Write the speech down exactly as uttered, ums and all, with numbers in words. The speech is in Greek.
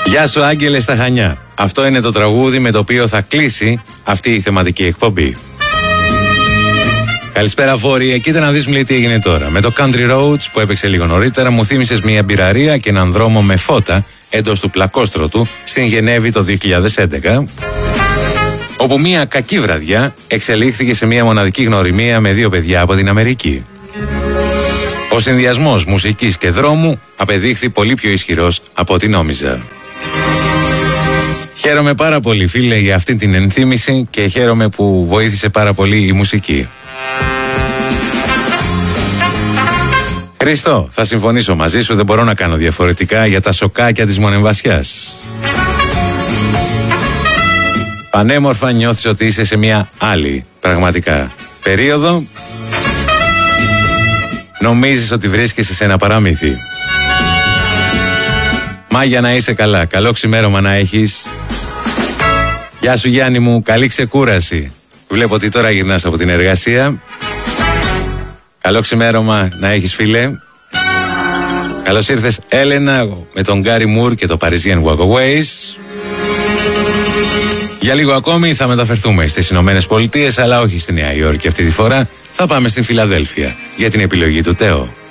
Γεια σου Άγγελε στα Χανιά. Αυτό είναι το τραγούδι με το οποίο θα κλείσει αυτή η θεματική εκπομπή. Καλησπέρα Βόρεια, κοίτα να δεις μου λέει τι έγινε τώρα. Με το Country Roads που έπαιξε λίγο νωρίτερα μου θύμισες μια μπειραρία και έναν δρόμο με φώτα εντός του πλακόστρωτου στην Γενέβη το δύο χιλιάδες έντεκα, όπου μια κακή βραδιά εξελίχθηκε σε μια μοναδική γνωριμία με δύο παιδιά από την Αμερική. Ο συνδυασμός μουσικής και δρόμου απεδείχθη πολύ πιο ισχυρός από ό,τι νόμιζα. Χαίρομαι πάρα πολύ φίλε για αυτή την ενθύμηση και χαίρομαι που βοήθησε πάρα πολύ η μουσική. Χριστό, θα συμφωνήσω μαζί σου, δεν μπορώ να κάνω διαφορετικά για τα σοκάκια της μονεμβασιάς. Πανέμορφα νιώθεις ότι είσαι σε μια άλλη πραγματικά περίοδο. Νομίζεις ότι βρίσκεσαι σε ένα παραμύθι. Μάγια να είσαι καλά, καλό ξημέρωμα να έχεις. Γεια σου Γιάννη μου, καλή ξεκούραση. Βλέπω ότι τώρα γυρνάς από την εργασία. Καλό ξημέρωμα να έχεις φίλε. Καλώς ήρθες Έλενα με τον Γκάρι Μουρ και το Parisian Walkaways. Για λίγο ακόμη θα μεταφερθούμε στις Ηνωμένες Πολιτείες, αλλά όχι στη Νέα Υόρκη αυτή τη φορά. Θα πάμε στην Φιλαδέλφια για την επιλογή του Τέο.